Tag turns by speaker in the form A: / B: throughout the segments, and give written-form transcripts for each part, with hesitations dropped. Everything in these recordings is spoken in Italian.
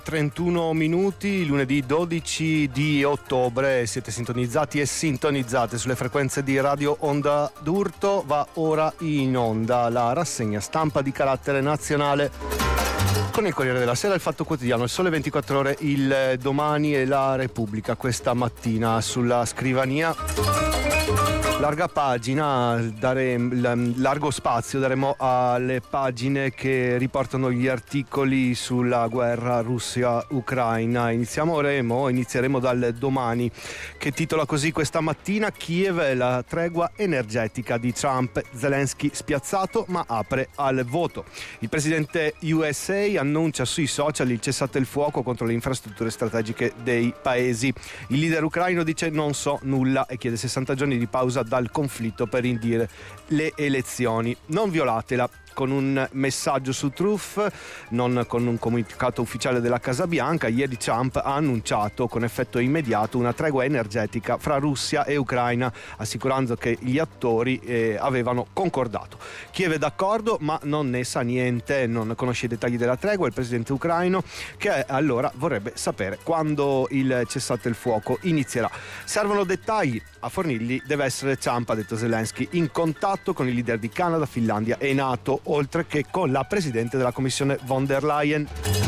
A: 31 minuti, lunedì 12 di ottobre, siete sintonizzati e sintonizzate sulle frequenze di Radio Onda d'Urto. Va ora in onda la rassegna stampa di carattere nazionale con il Corriere della Sera, il Fatto Quotidiano, il Sole 24 Ore, il Domani e la Repubblica. Questa mattina sulla scrivania larga pagina, largo spazio daremo alle pagine che riportano gli articoli sulla guerra Russia-Ucraina. Inizieremo dal Domani, che titola così questa mattina: Kiev, la tregua energetica di Trump, Zelensky spiazzato ma apre al voto. Il presidente USA annuncia sui social il cessate il fuoco contro le infrastrutture strategiche dei paesi. Il leader ucraino dice non so nulla e chiede 60 giorni di pausa dal conflitto per indire le elezioni. Non violatela, con un messaggio su Truth, non con un comunicato ufficiale della Casa Bianca. Ieri Trump ha annunciato con effetto immediato una tregua energetica fra Russia e Ucraina, assicurando che gli attori avevano concordato. Kiev è d'accordo ma non ne sa niente, non conosce i dettagli della tregua il presidente ucraino, che allora vorrebbe sapere quando il cessate il fuoco inizierà. Servono dettagli, a fornirli deve essere Trump, ha detto Zelensky, in contatto con i leader di Canada, Finlandia e NATO, oltre che con la presidente della Commissione von der Leyen.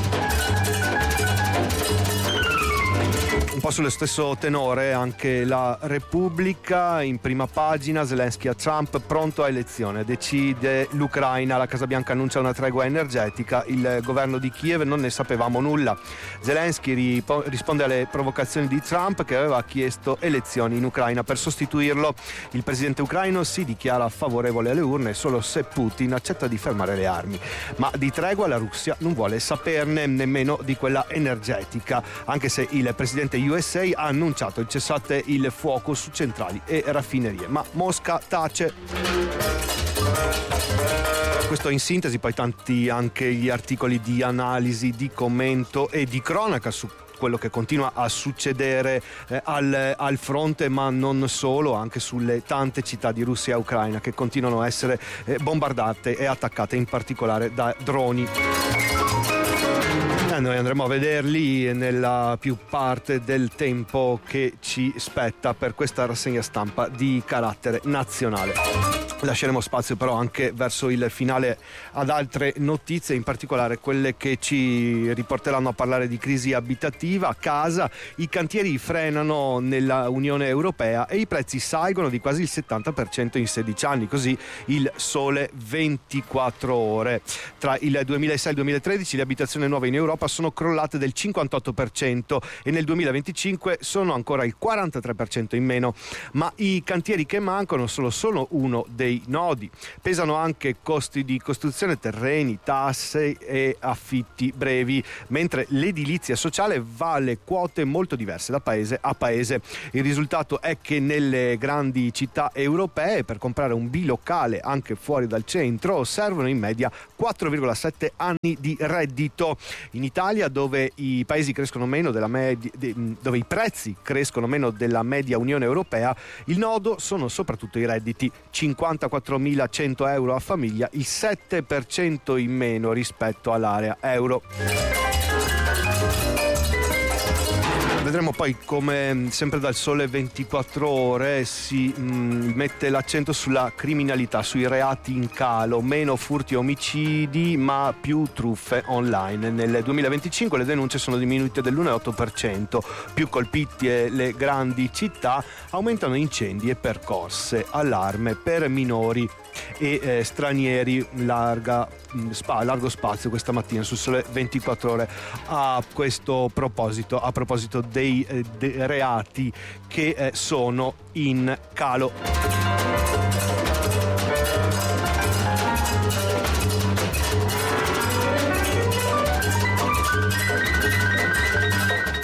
A: Un po' sullo stesso tenore anche la Repubblica, in prima pagina: Zelensky a Trump, pronto a elezione, decide l'Ucraina, la Casa Bianca annuncia una tregua energetica, il governo di Kiev non ne sapevamo nulla. Zelensky risponde alle provocazioni di Trump, che aveva chiesto elezioni in Ucraina per sostituirlo. Il presidente ucraino si dichiara favorevole alle urne solo se Putin accetta di fermare le armi, ma di tregua la Russia non vuole saperne, nemmeno di quella energetica, anche se il presidente USA ha annunciato il cessate il fuoco su centrali e raffinerie, ma Mosca tace. Questo in sintesi, poi tanti anche gli articoli di analisi, di commento e di cronaca su quello che continua a succedere al fronte, ma non solo, anche sulle tante città di Russia e Ucraina che continuano a essere bombardate e attaccate in particolare da droni. Noi andremo a vederli nella più parte del tempo che ci spetta per questa rassegna stampa di carattere nazionale. Lasceremo spazio però anche verso il finale ad altre notizie, in particolare quelle che ci riporteranno a parlare di crisi abitativa. A casa i cantieri frenano nella Unione Europea e i prezzi salgono di quasi il 70% in 16 anni, così il Sole 24 Ore. Tra il 2006 e il 2013 le abitazioni nuove in Europa sono crollate del 58% e nel 2025 sono ancora il 43% in meno, ma i cantieri che mancano sono uno dei nodi. Pesano anche costi di costruzione, terreni, tasse e affitti brevi, mentre l'edilizia sociale vale quote molto diverse da paese a paese. Il risultato è che nelle grandi città europee per comprare un bilocale anche fuori dal centro servono in media 4,7 anni di reddito. In Italia, dove i paesi crescono meno della media, dove i prezzi crescono meno della media Unione Europea, il nodo sono soprattutto i redditi: 54.100 euro a famiglia, il 7% in meno rispetto all'area euro. Vedremo poi come sempre dal Sole 24 Ore si mette l'accento sulla criminalità, sui reati in calo, meno furti e omicidi ma più truffe online. Nel 2025 le denunce sono diminuite dell'1,8%, più colpite le grandi città, aumentano incendi e percosse, allarme per minori e stranieri. Largo spazio questa mattina sul Sole 24 Ore a questo proposito, a proposito dei reati che sono in calo.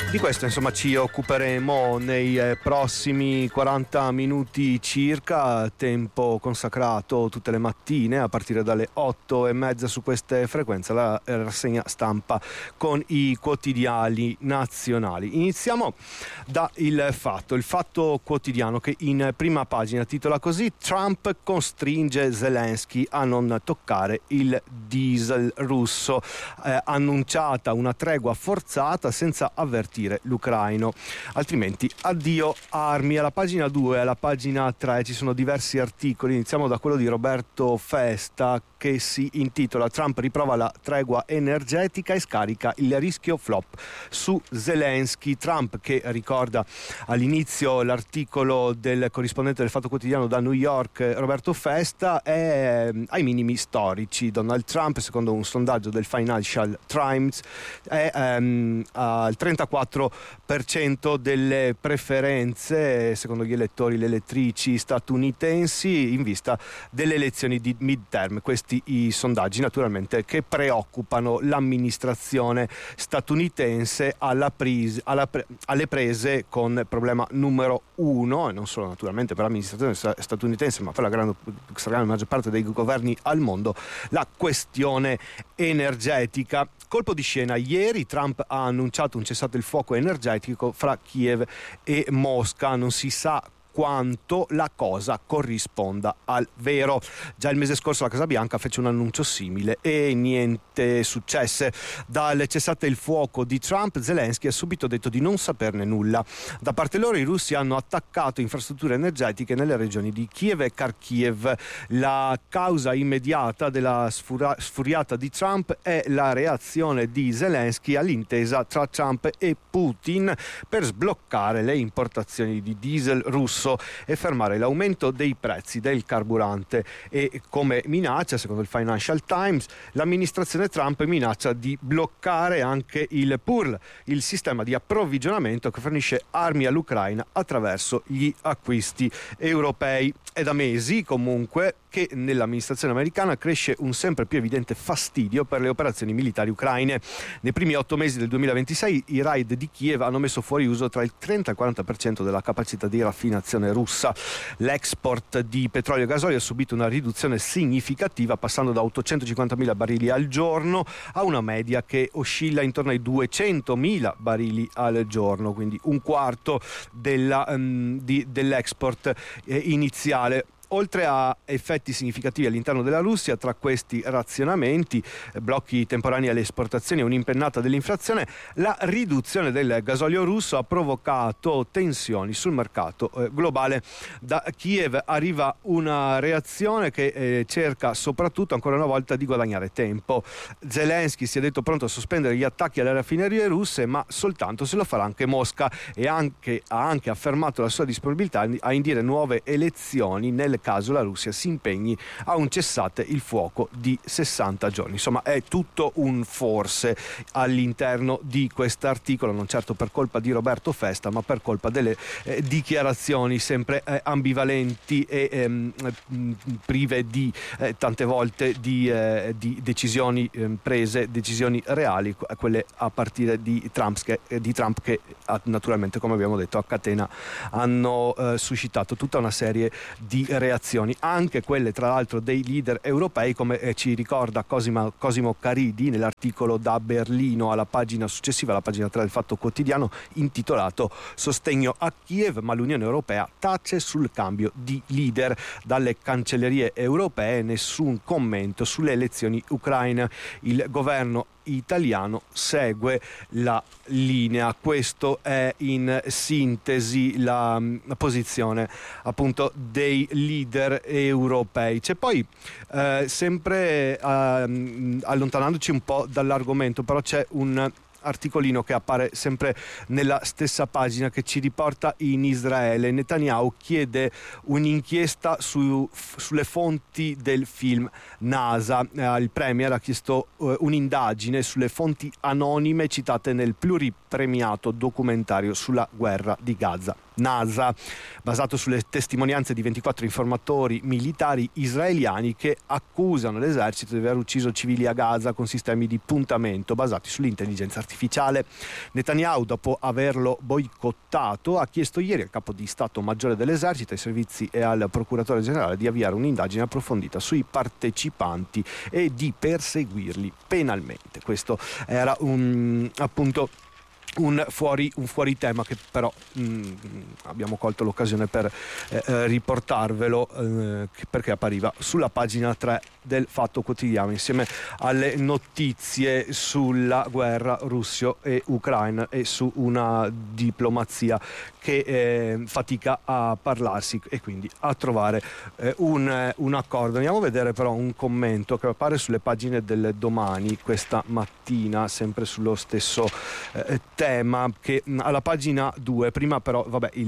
A: Di questo insomma ci occuperemo nei prossimi 40 minuti circa, tempo consacrato tutte le mattine a partire dalle 8:30 su queste frequenze, la rassegna stampa con i quotidiani nazionali. Iniziamo da il fatto quotidiano che in prima pagina titola così: Trump costringe Zelensky a non toccare il diesel russo, annunciata una tregua forzata senza avvertire l'ucraino, altrimenti addio armi. Alla pagina 2 e alla pagina 3 ci sono diversi articoli. Iniziamo da quello di Roberto Festa che si intitola Trump riprova la tregua energetica e scarica il rischio flop su Zelensky. Trump, che ricorda all'inizio l'articolo del corrispondente del Fatto Quotidiano da New York Roberto Festa, è ai minimi storici. Donald Trump, secondo un sondaggio del Financial Times, è al 34% delle preferenze secondo gli elettori, le elettrici statunitensi in vista delle elezioni di midterm. Questi i sondaggi naturalmente che preoccupano l'amministrazione statunitense alle prese con problema numero uno, e non solo naturalmente per l'amministrazione statunitense ma per la stragrande maggior parte dei governi al mondo, la questione energetica. Colpo di scena: ieri Trump ha annunciato un cessate il fuoco energetico fra Kiev e Mosca. Non si sa quanto la cosa corrisponda al vero. Già il mese scorso la Casa Bianca fece un annuncio simile e niente successe. Dal cessate il fuoco di Trump, Zelensky ha subito detto di non saperne nulla. Da parte loro i russi hanno attaccato infrastrutture energetiche nelle regioni di Kiev e Kharkiv. La causa immediata della sfuriata di Trump è la reazione di Zelensky all'intesa tra Trump e Putin per sbloccare le importazioni di diesel russo e fermare l'aumento dei prezzi del carburante. E come minaccia, secondo il Financial Times, l'amministrazione Trump minaccia di bloccare anche il PURL, il sistema di approvvigionamento che fornisce armi all'Ucraina attraverso gli acquisti europei. È da mesi comunque che nell'amministrazione americana cresce un sempre più evidente fastidio per le operazioni militari ucraine. Nei primi 8 mesi del 2026 i raid di Kiev hanno messo fuori uso tra il 30 e il 40% della capacità di raffinazione russa. L'export di petrolio e gasolio ha subito una riduzione significativa, passando da 850.000 barili al giorno a una media che oscilla intorno ai 200.000 barili al giorno, quindi un quarto dell'export iniziale. Oltre a effetti significativi all'interno della Russia, tra questi razionamenti, blocchi temporanei alle esportazioni e un'impennata dell'inflazione, la riduzione del gasolio russo ha provocato tensioni sul mercato globale. Da Kiev arriva una reazione che cerca soprattutto ancora una volta di guadagnare tempo. Zelensky si è detto pronto a sospendere gli attacchi alle raffinerie russe, ma soltanto se lo farà anche Mosca, e ha anche affermato la sua disponibilità a indire nuove elezioni nel caso la Russia si impegni a un cessate il fuoco di 60 giorni. Insomma, è tutto un forse all'interno di quest'articolo, non certo per colpa di Roberto Festa, ma per colpa delle dichiarazioni sempre ambivalenti e prive di tante volte di decisioni prese, decisioni reali, quelle a partire di Trump che naturalmente, come abbiamo detto, a catena hanno suscitato tutta una serie di reazioni, anche quelle tra l'altro dei leader europei, come ci ricorda Cosimo Caridi nell'articolo da Berlino alla pagina successiva, alla pagina 3 del Fatto Quotidiano, intitolato Sostegno a Kiev, ma l'Unione Europea tace sul cambio di leader. Dalle cancellerie europee nessun commento sulle elezioni ucraine. Il governo italiano segue la linea. Questo è in sintesi la posizione appunto dei leader europei. C'è poi sempre allontanandoci un po' dall'argomento, però c'è un articolino che appare sempre nella stessa pagina che ci riporta in Israele. Netanyahu chiede un'inchiesta sulle fonti del film NASA. Il premier ha chiesto un'indagine sulle fonti anonime citate nel pluripremiato documentario sulla guerra di Gaza. NASA, basato sulle testimonianze di 24 informatori militari israeliani che accusano l'esercito di aver ucciso civili a Gaza con sistemi di puntamento basati sull'intelligenza artificiale. Netanyahu, dopo averlo boicottato, ha chiesto ieri al capo di Stato Maggiore dell'esercito, ai servizi e al procuratore generale di avviare un'indagine approfondita sui partecipanti e di perseguirli penalmente. Questo era appunto un fuori tema che però abbiamo colto l'occasione per riportarvelo perché appariva sulla pagina 3 del Fatto Quotidiano insieme alle notizie sulla guerra russo e ucraina e su una diplomazia che fatica a parlarsi e quindi a trovare un accordo. Andiamo a vedere però un commento che appare sulle pagine del Domani questa mattina, sempre sullo stesso tema, che alla pagina 2, prima però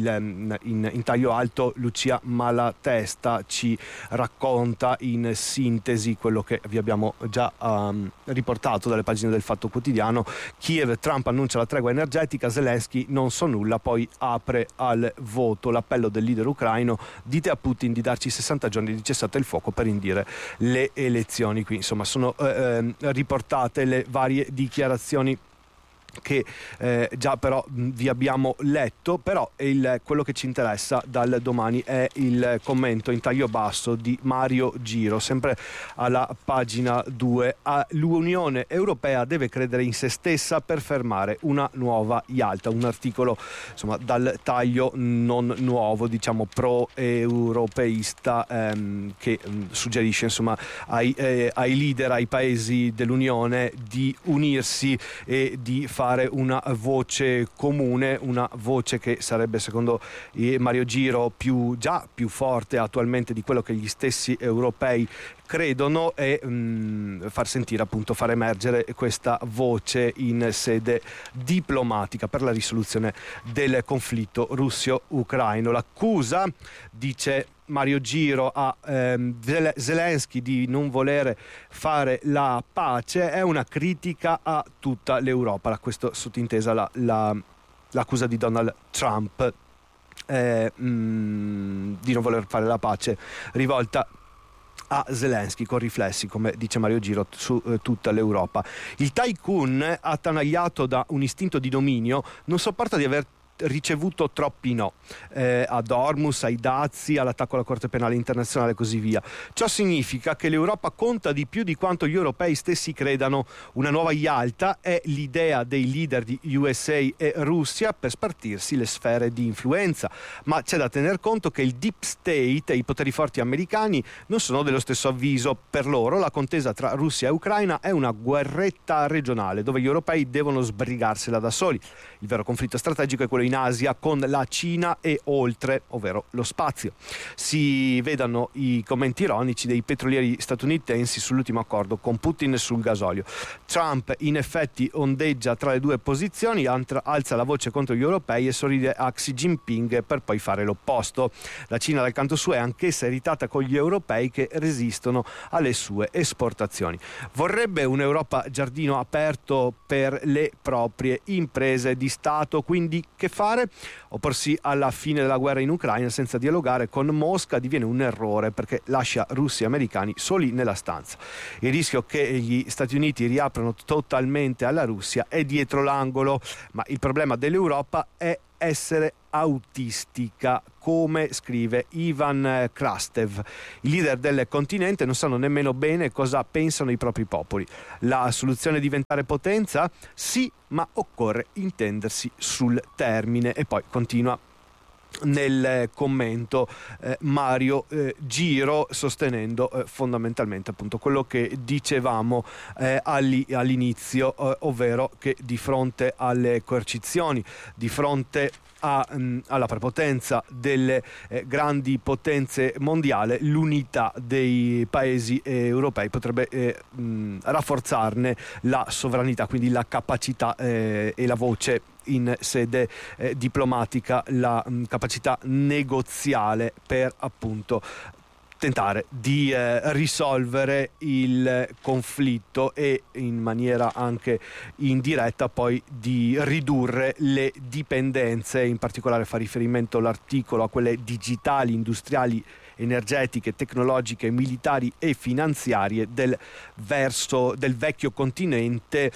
A: in taglio alto Lucia Malatesta ci racconta in sintesi quello che vi abbiamo già riportato dalle pagine del Fatto Quotidiano. Kiev, Trump annuncia la tregua energetica, Zelensky non so nulla, poi apre al voto. L'appello del leader ucraino: dite a Putin di darci 60 giorni di cessate il fuoco per indire le elezioni. Qui insomma sono riportate le varie dichiarazioni che già però vi abbiamo letto, però quello che ci interessa dal Domani è il commento in taglio basso di Mario Giro, sempre alla pagina 2. L'Unione Europea deve credere in se stessa per fermare una nuova Yalta, un articolo insomma dal taglio non nuovo, diciamo pro-europeista, che suggerisce insomma ai leader, ai paesi dell'Unione di unirsi e di fare una voce comune, una voce che sarebbe secondo Mario Giro già più forte attualmente di quello che gli stessi europei credono, e far emergere questa voce in sede diplomatica per la risoluzione del conflitto russo-ucraino. L'accusa, dice Mario Giro, a Zelensky di non volere fare la pace è una critica a tutta l'Europa. Questo sottintesa l'accusa di Donald Trump di non voler fare la pace, rivolta a Zelensky, con riflessi, come dice Mario Giro, su tutta l'Europa. Il tycoon, attanagliato da un istinto di dominio, non sopporta di aver ricevuto troppi no, ad Hormuz, ai dazi, all'attacco alla Corte Penale Internazionale e così via. Ciò significa che l'Europa conta di più di quanto gli europei stessi credano. Una nuova Yalta è l'idea dei leader di USA e Russia per spartirsi le sfere di influenza, ma c'è da tener conto che il Deep State e i poteri forti americani non sono dello stesso avviso. Per loro la contesa tra Russia e Ucraina è una guerretta regionale dove gli europei devono sbrigarsela da soli. Il vero conflitto strategico è quello in Asia, con la Cina e oltre, ovvero lo spazio. Si vedano i commenti ironici dei petrolieri statunitensi sull'ultimo accordo con Putin sul gasolio. Trump in effetti ondeggia tra le due posizioni, alza la voce contro gli europei e sorride a Xi Jinping per poi fare l'opposto. La Cina dal canto suo è anch'essa irritata con gli europei che resistono alle sue esportazioni. Vorrebbe un'Europa giardino aperto per le proprie imprese di Stato, quindi che fare? Opporsi alla fine della guerra in Ucraina senza dialogare con Mosca diviene un errore, perché lascia russi e americani soli nella stanza. Il rischio che gli Stati Uniti riaprano totalmente alla Russia è dietro l'angolo, ma il problema dell'Europa è essere autistica, come scrive Ivan Krastev. I leader del continente non sanno nemmeno bene cosa pensano i propri popoli. La soluzione è diventare potenza? Sì, ma occorre intendersi sul termine. E poi continua nel commento Mario Giro, sostenendo fondamentalmente appunto quello che dicevamo all'inizio, ovvero che di fronte alle coercizioni, di fronte alla prepotenza delle grandi potenze mondiali, l'unità dei paesi europei potrebbe rafforzarne la sovranità, quindi la capacità e la voce in sede diplomatica, la capacità negoziale per appunto tentare di risolvere il conflitto e in maniera anche indiretta poi di ridurre le dipendenze, in particolare fa riferimento l'articolo a quelle digitali, industriali, energetiche, tecnologiche, militari e finanziarie del vecchio continente,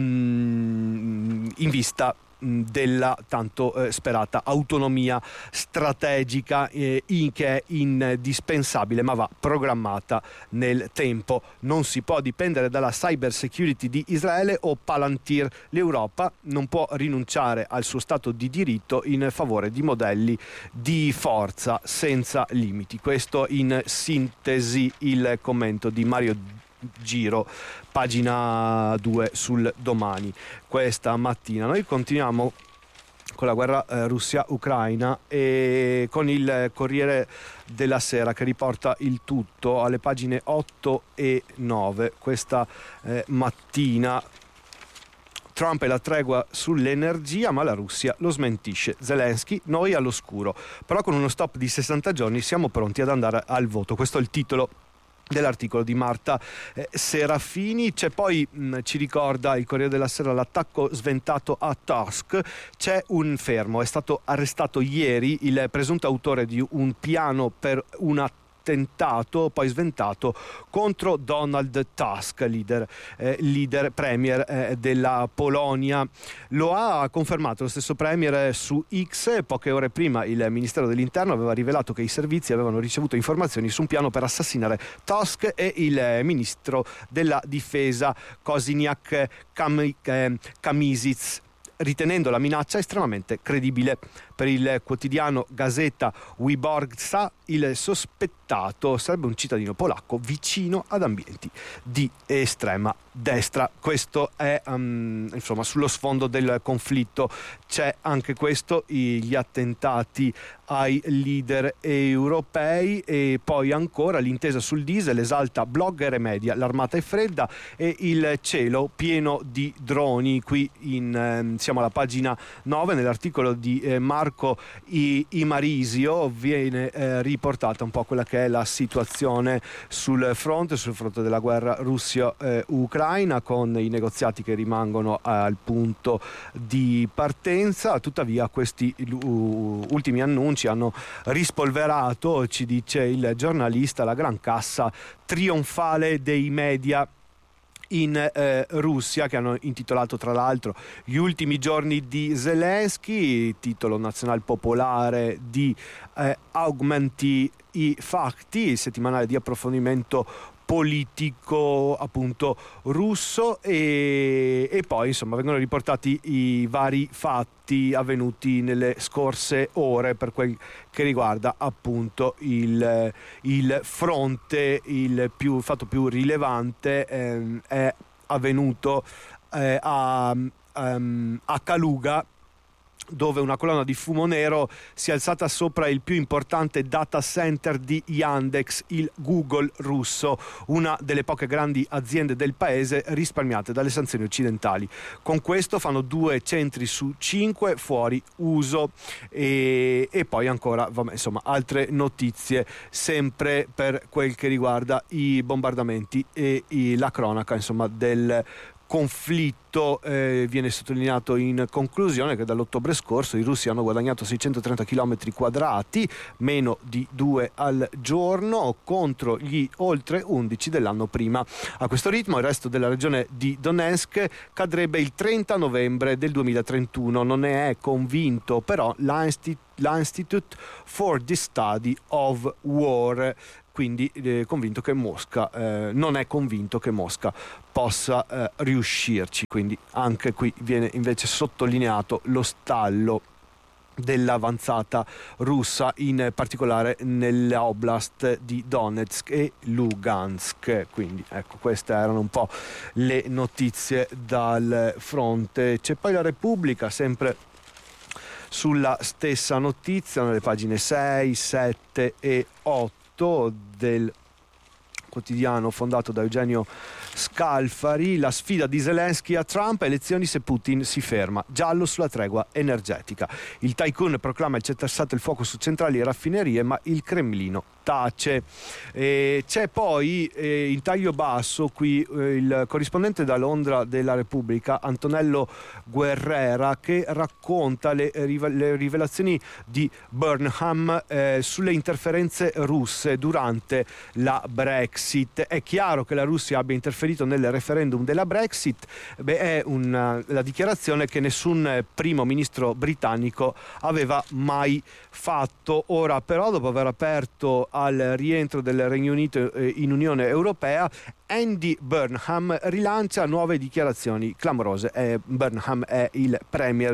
A: in vista della tanto sperata autonomia strategica che è indispensabile, ma va programmata nel tempo. Non si può dipendere dalla cyber security di Israele o Palantir. L'Europa non può rinunciare al suo stato di diritto in favore di modelli di forza senza limiti. Questo in sintesi il commento di Mario Giro, pagina 2 sul Domani questa mattina. Noi continuiamo con la guerra Russia-Ucraina e con il Corriere della Sera che riporta il tutto alle pagine 8 e 9 questa mattina. Trump e la tregua sull'energia, ma la Russia lo smentisce. Zelensky, noi all'oscuro, però con uno stop di 60 giorni siamo pronti ad andare al voto. Questo è il titolo dell'articolo di Marta Serafini. C'è poi, ci ricorda il Corriere della Sera, l'attacco sventato a Tusk. C'è un fermo, è stato arrestato ieri il presunto autore di un piano per un attentato poi sventato contro Donald Tusk, leader premier della Polonia. Lo ha confermato lo stesso premier su X. Poche ore prima il Ministero dell'Interno aveva rivelato che i servizi avevano ricevuto informazioni su un piano per assassinare Tusk e il ministro della difesa Kozyniak Kamyzys, ritenendo la minaccia estremamente credibile. Per il quotidiano Gazeta Wyborcza il sospettato sarebbe un cittadino polacco vicino ad ambienti di estrema destra. Questo è insomma sullo sfondo del conflitto. C'è anche questo, gli attentati ai leader europei, e poi ancora l'intesa sul diesel esalta blogger e media, l'armata è fredda e il cielo pieno di droni. Qui siamo alla pagina 9 nell'articolo di Marco Imarisio viene riportata un po' quella che è la situazione sul fronte della guerra Russia-Ucraina, con i negoziati che rimangono al punto di partenza. Tuttavia questi ultimi annunci hanno rispolverato, ci dice il giornalista, la gran cassa trionfale dei media in Russia, che hanno intitolato tra l'altro Gli ultimi giorni di Zelensky, titolo nazional-popolare di Augmenti i Fakti, il settimanale di approfondimento politico appunto russo, e poi insomma vengono riportati i vari fatti avvenuti nelle scorse ore per quel che riguarda appunto il fronte. Il fatto più rilevante è avvenuto a Kaluga, dove una colonna di fumo nero si è alzata sopra il più importante data center di Yandex, il Google russo, una delle poche grandi aziende del paese risparmiate dalle sanzioni occidentali. Con questo fanno 2 centri su 5 fuori uso, e poi ancora insomma altre notizie sempre per quel che riguarda i bombardamenti e la cronaca insomma del conflitto. Viene sottolineato in conclusione che dall'ottobre scorso i russi hanno guadagnato 630 km quadrati, meno di 2 al giorno, contro gli oltre 11 dell'anno prima. A questo ritmo il resto della regione di Donetsk cadrebbe il 30 novembre del 2031. Non ne è convinto però l'Institute for the Study of War, quindi convinto che Mosca non è convinto che Mosca possa riuscirci. Quindi anche qui viene invece sottolineato lo stallo dell'avanzata russa, in particolare nell'oblast di Donetsk e Lugansk. Quindi ecco, queste erano un po' le notizie dal fronte. C'è poi la Repubblica, sempre sulla stessa notizia, nelle pagine 6, 7 e 8 del quotidiano fondato da Eugenio Scalfari, la sfida di Zelensky a Trump, elezioni se Putin si ferma, giallo sulla tregua energetica. Il tycoon proclama il cessato il fuoco su centrali e raffinerie, ma il Cremlino tace. C'è poi in taglio basso qui il corrispondente da Londra della Repubblica, Antonello Guerrera, che racconta le rivelazioni di Burnham sulle interferenze russe durante la Brexit. È chiaro che la Russia abbia interferito nel referendum della Brexit, è la dichiarazione che nessun primo ministro britannico aveva mai fatto. Ora però, dopo aver aperto al rientro del Regno Unito in Unione Europea, Andy Burnham rilancia nuove dichiarazioni clamorose. Burnham è il premier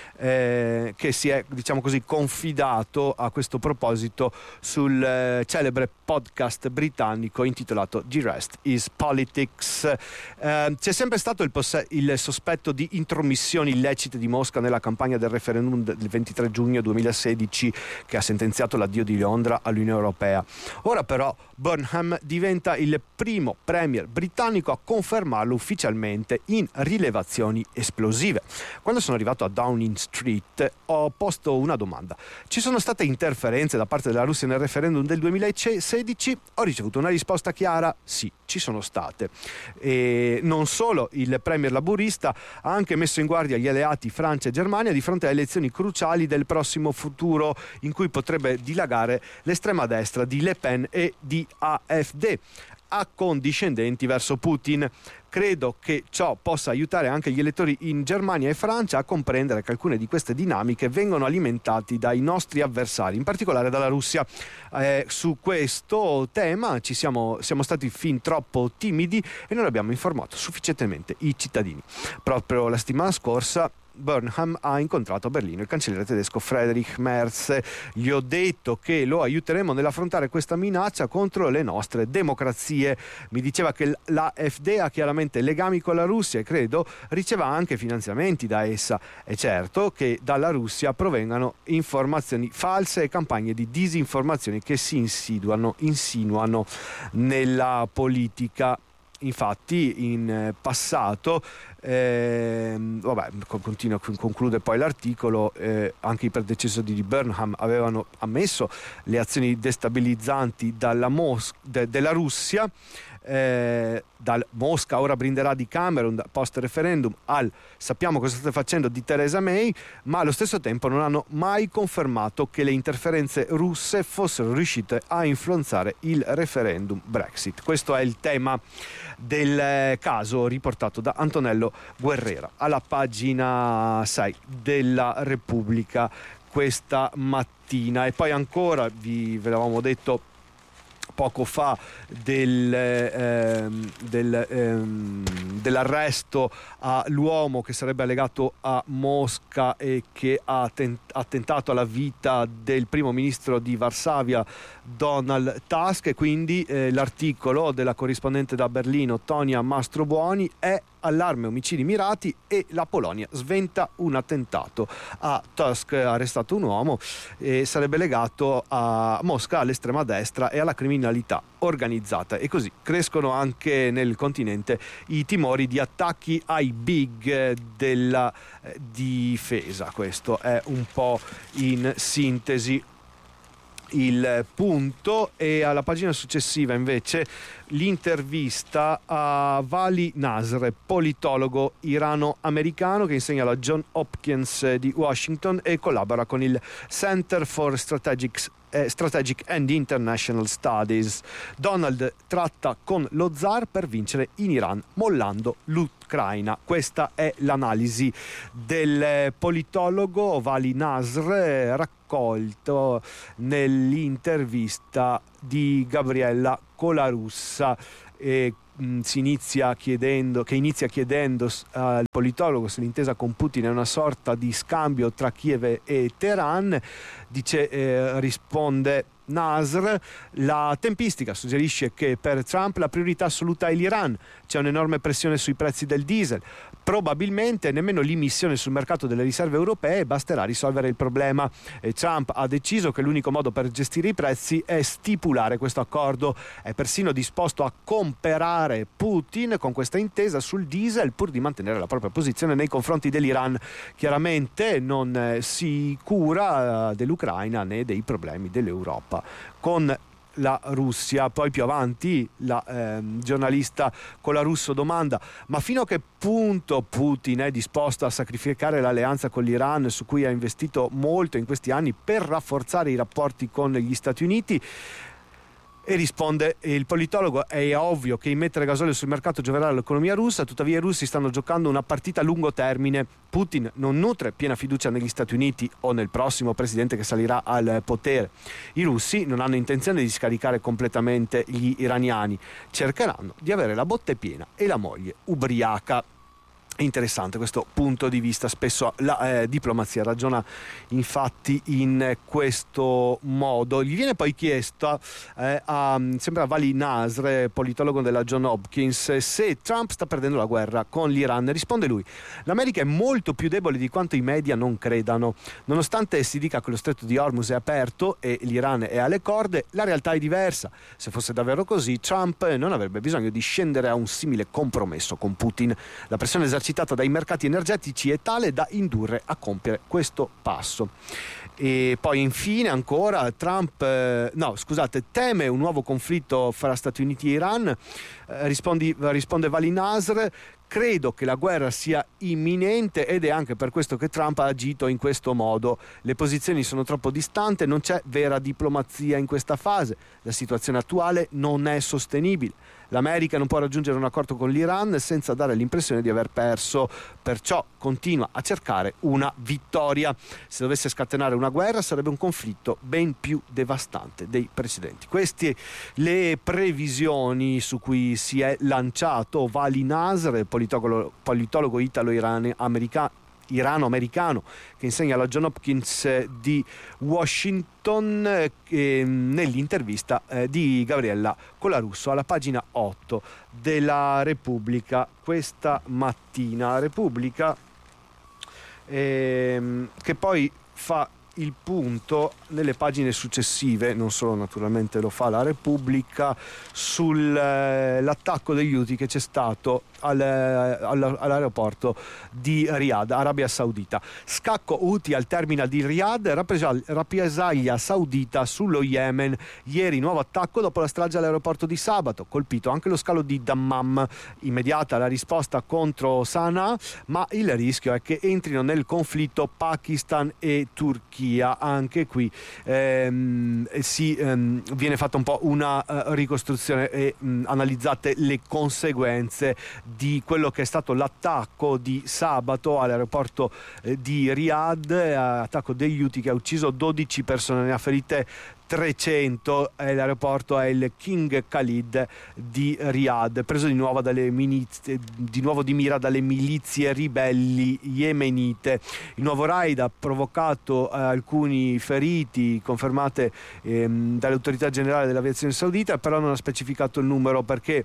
A: che si è, diciamo così, confidato a questo proposito sul celebre podcast britannico intitolato The Rest is Politics. C'è sempre stato il sospetto di intromissioni illecite di Mosca nella campagna del referendum del 23 giugno 2016 che ha sentenziato l'addio di Londra all'Unione Europea. Ora però Burnham diventa il primo premier britannico a confermarlo ufficialmente in rilevazioni esplosive. Quando sono arrivato a Downing Street ho posto una domanda: ci sono state interferenze da parte della Russia nel referendum del 2016? Ho ricevuto una risposta chiara: sì, ci sono state. E non solo, il premier laburista ha anche messo in guardia gli alleati Francia e Germania di fronte alle elezioni cruciali del prossimo futuro, in cui potrebbe dilagare l'estrema destra di Le Pen e di AfD, accondiscendenti verso Putin. Credo che ciò possa aiutare anche gli elettori in Germania e Francia a comprendere che alcune di queste dinamiche vengono alimentati dai nostri avversari, in particolare dalla Russia. Su questo tema siamo stati fin troppo timidi e non abbiamo informato sufficientemente i cittadini. Proprio la settimana scorsa Burnham ha incontrato a Berlino il cancelliere tedesco Friedrich Merz. Gli ho detto che lo aiuteremo nell'affrontare questa minaccia contro le nostre democrazie. Mi diceva che l'AfD ha chiaramente legami con la Russia e credo riceva anche finanziamenti da essa. È certo che dalla Russia provengano informazioni false e campagne di disinformazione che si insinuano nella politica. Infatti in passato conclude poi l'articolo, anche i predecessori di Burnham avevano ammesso le azioni destabilizzanti della Russia, dal Mosca ora brinderà di Cameron post referendum al sappiamo cosa state facendo di Theresa May, ma allo stesso tempo non hanno mai confermato che le interferenze russe fossero riuscite a influenzare il referendum Brexit. Questo è il tema del caso riportato da Antonello Guerrera alla pagina 6 della Repubblica questa mattina. E poi ancora ve l'avevamo detto poco fa dell'arresto all'uomo che sarebbe legato a Mosca e che ha tentato alla vita del primo ministro di Varsavia Donald Tusk, e quindi l'articolo della corrispondente da Berlino Tonia Mastrobuoni è allarme omicidi mirati e la Polonia sventa un attentato. A Tusk ha arrestato un uomo e sarebbe legato a Mosca, all'estrema destra e alla criminalità organizzata, e così crescono anche nel continente i timori di attacchi ai big della difesa. Questo è un po' in sintesi il punto. E alla pagina successiva invece l'intervista a Vali Nasr, politologo irano-americano che insegna alla Johns Hopkins di Washington e collabora con il Center for Strategic and International Studies. Donald tratta con lo zar per vincere in Iran mollando l'Ucraina. Questa è l'analisi del politologo Vali Nasr raccolto nell'intervista di Gabriella Colarussa, che inizia chiedendo al politologo se l'intesa con Putin è una sorta di scambio tra Kiev e Teheran. Risponde Nasr: la tempistica suggerisce che per Trump la priorità assoluta è l'Iran, c'è un'enorme pressione sui prezzi del diesel, probabilmente nemmeno l'immissione sul mercato delle riserve europee basterà a risolvere il problema. Trump ha deciso che l'unico modo per gestire i prezzi è stipulare questo accordo. È persino disposto a comperare Putin con questa intesa sul diesel pur di mantenere la propria posizione nei confronti dell'Iran. Chiaramente non si cura dell'Ucraina né dei problemi dell'Europa con la Russia. Poi più avanti la giornalista Colarusso domanda: ma fino a che punto Putin è disposto a sacrificare l'alleanza con l'Iran, su cui ha investito molto in questi anni, per rafforzare i rapporti con gli Stati Uniti? E risponde il politologo: è ovvio che immettere gasolio sul mercato gioverà all'economia russa, tuttavia i russi stanno giocando una partita a lungo termine. Putin non nutre piena fiducia negli Stati Uniti o nel prossimo presidente che salirà al potere. I russi non hanno intenzione di scaricare completamente gli iraniani, cercheranno di avere la botte piena e la moglie ubriaca. Interessante questo punto di vista, spesso la diplomazia ragiona infatti in questo modo. Gli viene poi chiesto sempre a Vali Nasr, politologo della Johns Hopkins, se Trump sta perdendo la guerra con l'Iran. Risponde lui: l'America è molto più debole di quanto i media non credano. Nonostante si dica che lo stretto di Hormuz è aperto e l'Iran è alle corde, la realtà è diversa. Se fosse davvero così, Trump non avrebbe bisogno di scendere a un simile compromesso con Putin. La pressione esercitata dai mercati energetici è tale da indurre a compiere questo passo. E poi infine ancora Trump teme un nuovo conflitto fra Stati Uniti e Iran. Risponde Vali Nasr: credo che la guerra sia imminente ed è anche per questo che Trump ha agito in questo modo. Le posizioni sono troppo distanti, non c'è vera diplomazia in questa fase. La situazione attuale non è sostenibile. L'America non può raggiungere un accordo con l'Iran senza dare l'impressione di aver perso, perciò continua a cercare una vittoria. Se dovesse scatenare una guerra sarebbe un conflitto ben più devastante dei precedenti. Queste le previsioni su cui si è lanciato Vali Nasr, politologo irano-americano che insegna alla Johns Hopkins di Washington, nell'intervista di Gabriella Colarusso alla pagina 8 della Repubblica questa mattina. Repubblica che poi fa il punto nelle pagine successive, non solo naturalmente lo fa la Repubblica, sull'attacco degli Houthi che c'è stato all'aeroporto di Riyadh, Arabia Saudita. Scacco Houthi al terminal di Riyadh, rappresaglia saudita sullo Yemen. Ieri nuovo attacco dopo la strage all'aeroporto di sabato, colpito anche lo scalo di Dammam. Immediata la risposta contro Sana'a, ma il rischio è che entrino nel conflitto Pakistan e Turchia. Anche qui viene fatta un po' una ricostruzione e analizzate le conseguenze di quello che è stato l'attacco di sabato all'aeroporto di Riyadh, attacco degli Houthi che ha ucciso 12 persone, ne ha ferite 300. L'aeroporto è il King Khalid di Riyadh, preso di nuovo di mira dalle milizie ribelli yemenite. Il nuovo raid ha provocato alcuni feriti, confermate dall'autorità generale dell'aviazione saudita, però non ha specificato il numero perché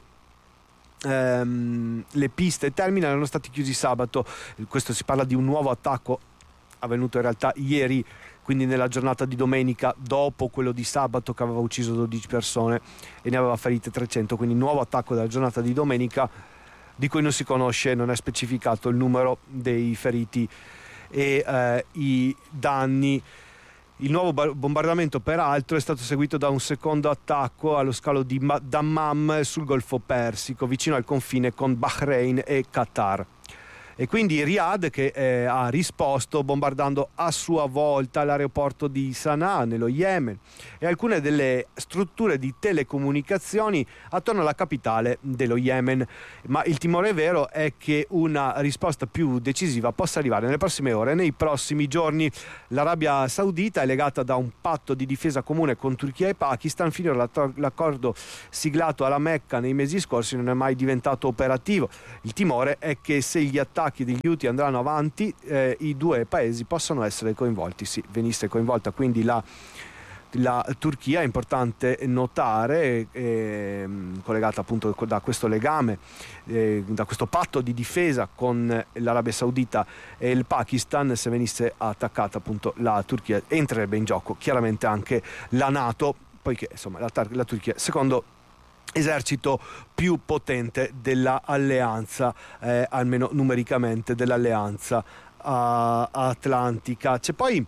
A: le piste e terminal erano stati chiusi sabato. Questo si parla di un nuovo attacco avvenuto in realtà ieri, quindi nella giornata di domenica, dopo quello di sabato che aveva ucciso 12 persone e ne aveva ferite 300, quindi nuovo attacco della giornata di domenica di cui non si conosce, non è specificato il numero dei feriti e i danni. Il nuovo bombardamento peraltro è stato seguito da un secondo attacco allo scalo di Dammam sul Golfo Persico, vicino al confine con Bahrain e Qatar. E quindi Riyadh che ha risposto bombardando a sua volta l'aeroporto di Sana'a nello Yemen e alcune delle strutture di telecomunicazioni attorno alla capitale dello Yemen. Ma il timore vero è che una risposta più decisiva possa arrivare nelle prossime ore, nei prossimi giorni. L'Arabia Saudita è legata da un patto di difesa comune con Turchia e Pakistan. Finora l'accordo siglato alla Mecca nei mesi scorsi non è mai diventato operativo. Il timore è che se gli attacchi degli Houthi andranno avanti, i due paesi possono essere coinvolti. Sì, venisse coinvolta quindi la la Turchia. È importante notare, collegata appunto da questo legame, da questo patto di difesa con l'Arabia Saudita e il Pakistan, se venisse attaccata appunto la Turchia entrerebbe in gioco chiaramente anche la NATO, poiché insomma la Turchia, secondo esercito più potente dell'alleanza, almeno numericamente, dell'alleanza atlantica. C'è poi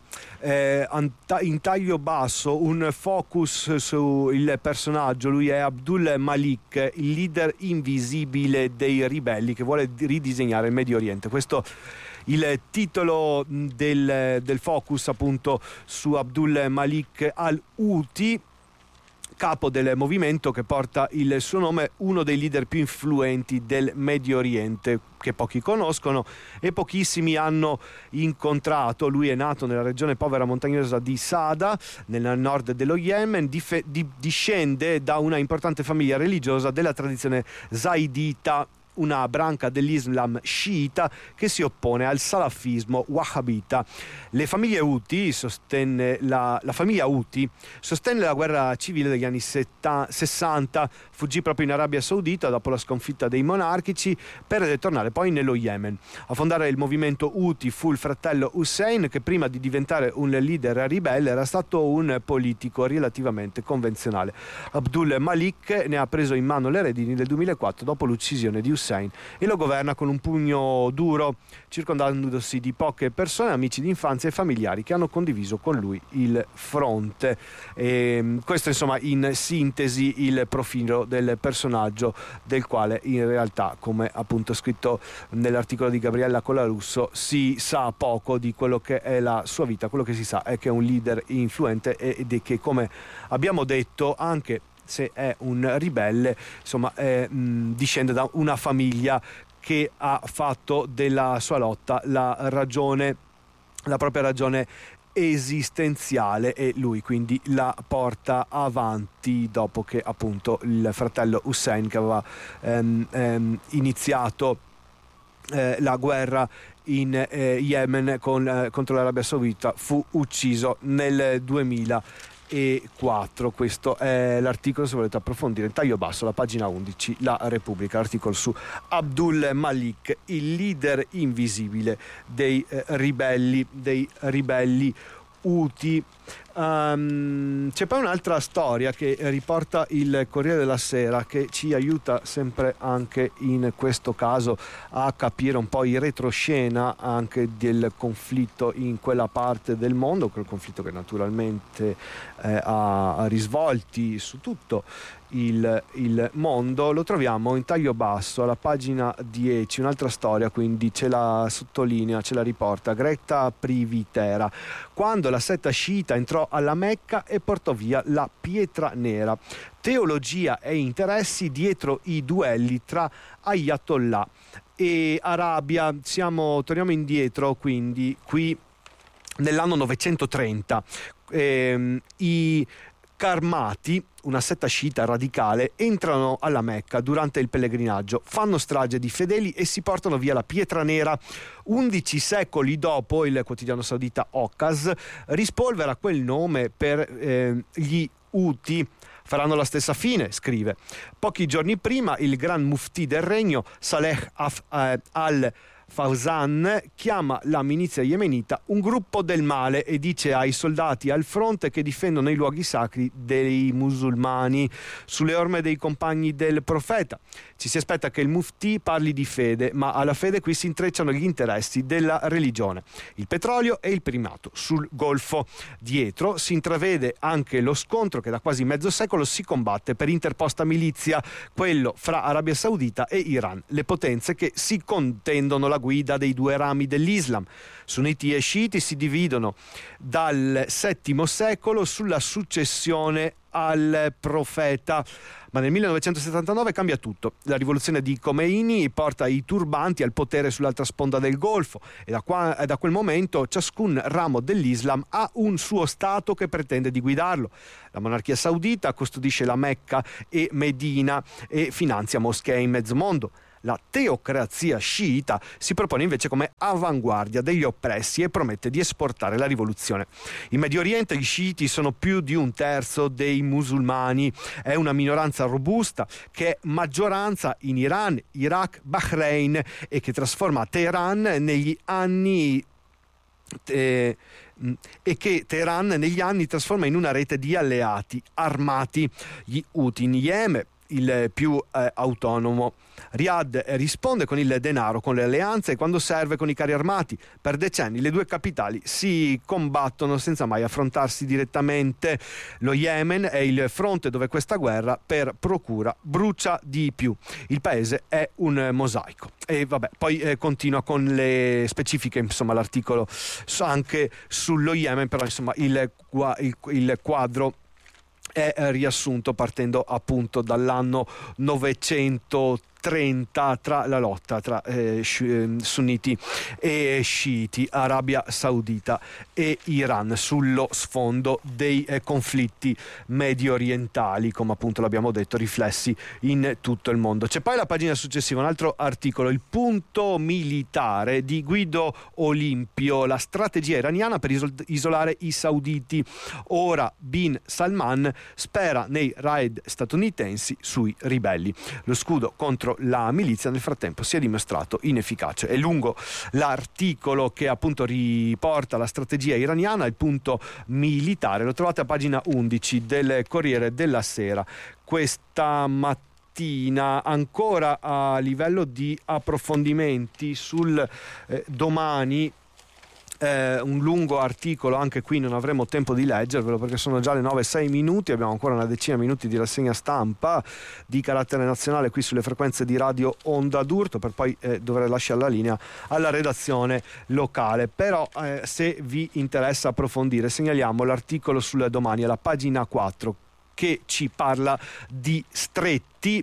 A: in taglio basso un focus sul personaggio. Lui è Abdul Malik, il leader invisibile dei ribelli che vuole ridisegnare il Medio Oriente. Questo il titolo del focus appunto su Abdul Malik al-Houthi, capo del movimento che porta il suo nome, uno dei leader più influenti del Medio Oriente, che pochi conoscono e pochissimi hanno incontrato. Lui è nato nella regione povera montagnosa di Sada, nel nord dello Yemen, discende da una importante famiglia religiosa della tradizione zaidita, una branca dell'Islam sciita che si oppone al salafismo wahhabita. Le famiglie Houthi la famiglia Houthi sostenne la guerra civile degli anni 60, fuggì proprio in Arabia Saudita dopo la sconfitta dei monarchici per tornare poi nello Yemen. A fondare il movimento Houthi fu il fratello Hussein, che prima di diventare un leader ribelle era stato un politico relativamente convenzionale. Abdul Malik ne ha preso in mano le redini nel 2004 dopo l'uccisione di Hussein e lo governa con un pugno duro, circondandosi di poche persone, amici d'infanzia e familiari che hanno condiviso con lui il fronte. Questo insomma in sintesi il profilo del personaggio, del quale in realtà, come appunto scritto nell'articolo di Gabriella Colarusso, si sa poco di quello che è la sua vita. Quello che si sa è che è un leader influente e che, come abbiamo detto, anche se è un ribelle, insomma discende da una famiglia che ha fatto della sua lotta la propria ragione esistenziale, e lui quindi la porta avanti dopo che appunto il fratello Hussein, che aveva iniziato la guerra in Yemen contro l'Arabia Saudita, fu ucciso nel 2004. Questo è l'articolo, se volete approfondire, in taglio basso, la pagina 11, La Repubblica, l'articolo su Abdul Malik, il leader invisibile dei ribelli Houthi. C'è poi un'altra storia che riporta il Corriere della Sera, che ci aiuta sempre anche in questo caso a capire un po' il retroscena anche del conflitto in quella parte del mondo, quel conflitto che naturalmente ha risvolti su tutto il mondo. Lo troviamo in taglio basso alla pagina 10, un'altra storia, quindi ce la sottolinea, ce la riporta Greta Privitera. Quando la setta sciita entrò alla Mecca e portò via la pietra nera, teologia e interessi dietro i duelli tra Ayatollah e Arabia. Torniamo indietro, quindi qui nell'anno 930 i Karmati, una setta sciita radicale, entrano alla Mecca durante il pellegrinaggio, fanno strage di fedeli e si portano via la pietra nera. 11 secoli dopo, il quotidiano saudita Okaz rispolvera quel nome per gli Houthi. Faranno la stessa fine, scrive. Pochi giorni prima il gran muftì del regno, Saleh al-Fawzan, chiama la milizia yemenita un gruppo del male e dice ai soldati al fronte che difendono i luoghi sacri dei musulmani sulle orme dei compagni del profeta. Ci si aspetta che il muftì parli di fede, ma alla fede qui si intrecciano gli interessi della religione, il petrolio e il primato sul Golfo. Dietro si intravede anche lo scontro che da quasi mezzo secolo si combatte per interposta milizia, quello fra Arabia Saudita e Iran, le potenze che si contendono la guida dei due rami dell'Islam. Sunniti e sciiti si dividono dal VII secolo sulla successione al profeta, ma nel 1979 cambia tutto. La rivoluzione di Khomeini porta i turbanti al potere sull'altra sponda del Golfo e da quel momento ciascun ramo dell'Islam ha un suo stato che pretende di guidarlo. La monarchia saudita custodisce la Mecca e Medina e finanzia moschee in mezzo mondo. la teocrazia sciita si propone invece come avanguardia degli oppressi e promette di esportare la rivoluzione. In Medio Oriente gli sciiti sono più di un terzo dei musulmani, è una minoranza robusta che è maggioranza in Iran, Iraq, Bahrain e che trasforma Teheran negli anni e che Teheran negli anni trasforma in una rete di alleati armati. Gli Houthi in Yemen, il più autonomo. Riyadh risponde con il denaro, con le alleanze e quando serve con i carri armati. Per decenni le due capitali si combattono senza mai affrontarsi direttamente. Lo Yemen è il fronte dove questa guerra per procura brucia di più. Il paese è un mosaico. E vabbè, poi continua con le specifiche, insomma, l'articolo anche sullo Yemen, però insomma il quadro è riassunto partendo appunto dall'anno 930 tra la lotta tra sunniti e sciiti, Arabia Saudita e Iran sullo sfondo dei conflitti medio orientali, come appunto l'abbiamo detto, riflessi in tutto il mondo. C'è poi la pagina successiva, un altro articolo, il punto militare di Guido Olimpio, la strategia iraniana per isolare i sauditi. Ora Bin Salman spera nei raid statunitensi sui ribelli. Lo scudo contro la milizia nel frattempo si è dimostrato inefficace. È lungo l'articolo che appunto riporta la strategia iraniana, il punto militare, lo trovate a pagina 11 del Corriere della Sera. Questa mattina ancora a livello di approfondimenti sul Domani, un lungo articolo, anche qui non avremo tempo di leggervelo perché sono già le 9:06, abbiamo ancora una decina di minuti di rassegna stampa di carattere nazionale qui sulle frequenze di Radio Onda d'Urto, per poi dovrei lasciare la linea alla redazione locale. Però se vi interessa approfondire, segnaliamo l'articolo sul Domani alla pagina 4 che ci parla di stretti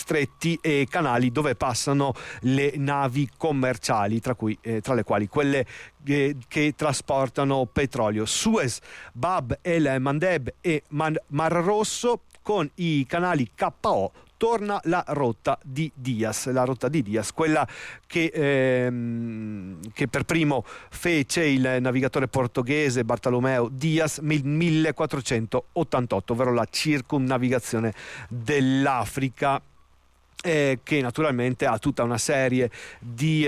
A: e canali dove passano le navi commerciali, tra le quali quelle che trasportano petrolio. Suez, Bab el Mandeb e Mar Rosso, con i canali KO torna la rotta di Diaz, quella che per primo fece il navigatore portoghese Bartolomeu Diaz nel 1488, ovvero la circumnavigazione dell'Africa. Che naturalmente ha tutta una serie di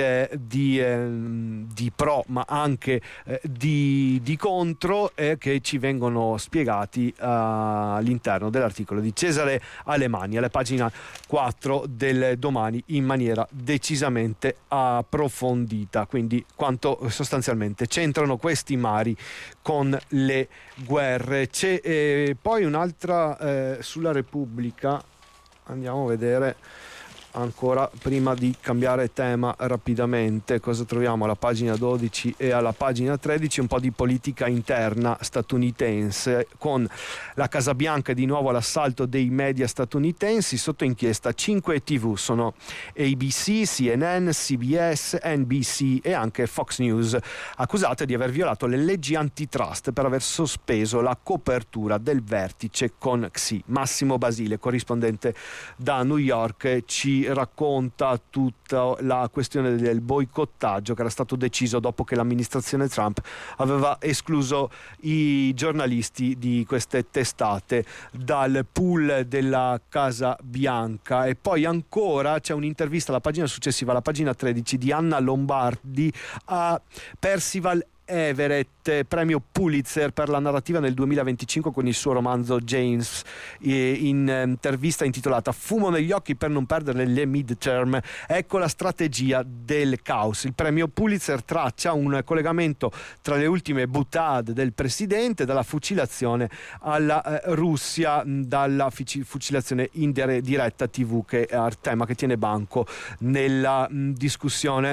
A: pro ma anche di contro che ci vengono spiegati all'interno dell'articolo di Cesare Alemani alla pagina 4 del Domani in maniera decisamente approfondita, quindi quanto sostanzialmente c'entrano questi mari con le guerre. C'è poi un'altra sulla Repubblica. Andiamo a vedere ancora, prima di cambiare tema rapidamente, cosa troviamo alla pagina 12 e alla pagina 13. Un po' di politica interna statunitense, con la Casa Bianca di nuovo all'assalto dei media statunitensi. Sotto inchiesta 5 TV, sono ABC, CNN, CBS, NBC e anche Fox News, accusate di aver violato le leggi antitrust per aver sospeso la copertura del vertice con Xi. Massimo Basile, corrispondente da New York, ci racconta tutta la questione del boicottaggio che era stato deciso dopo che l'amministrazione Trump aveva escluso i giornalisti di queste testate dal pool della Casa Bianca. E poi ancora c'è un'intervista alla pagina successiva, alla pagina 13, di Anna Lombardi a Percival Everett, premio Pulitzer per la narrativa nel 2025 con il suo romanzo James, in intervista intitolata "Fumo negli occhi per non perdere le midterm, ecco la strategia del caos". Il premio Pulitzer traccia un collegamento tra le ultime boutade del presidente, dalla fucilazione alla Russia, dalla fucilazione in diretta TV, che è il tema che tiene banco nella discussione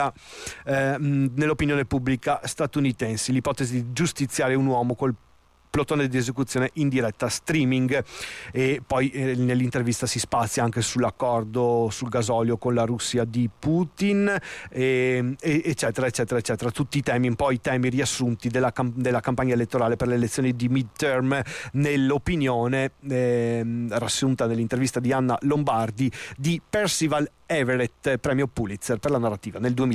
A: nell'opinione pubblica statunitense. L'ipotesi di giustiziare un uomo plotone di esecuzione in diretta streaming. E poi nell'intervista si spazia anche sull'accordo sul gasolio con la Russia di Putin, eccetera eccetera eccetera, tutti i temi, un po' i temi riassunti della campagna elettorale per le elezioni di midterm nell'opinione riassunta nell'intervista di Anna Lombardi di Percival Everett, premio Pulitzer per la narrativa nel 2000.